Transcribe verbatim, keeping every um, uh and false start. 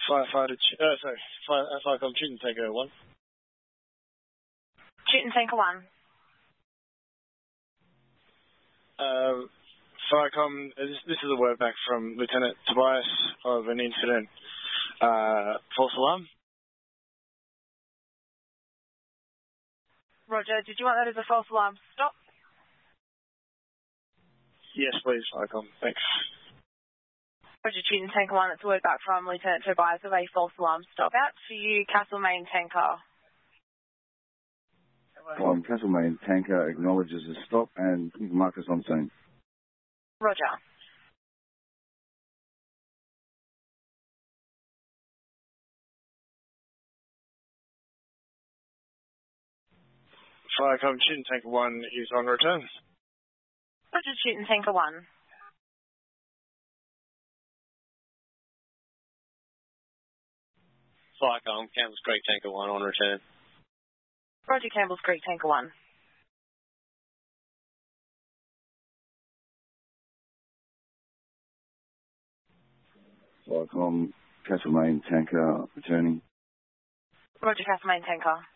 Firefighter, uh, sorry, fire, uh, Firecom, shooting tanker one. Shooting tanker one. Uh, Firecom, uh, this, this is a word back from Lieutenant Tobias of an incident, uh, false alarm. Roger, did you want that as a false alarm stop? Yes, please, Firecom, thanks. Roger, shooting tanker one, that's a word back from Lieutenant Tobias of a false alarm stop. Out for you, Castlemaine tanker. Um, Castlemaine tanker acknowledges a stop and mark us on scene. Roger. Firecom, shooting tanker one is on return. Roger, shooting tanker one. Firecom, Campbell's Creek tanker one on return. Roger, Campbell's Creek tanker one. Firecom, Castlemaine tanker returning. Roger, Castlemaine tanker.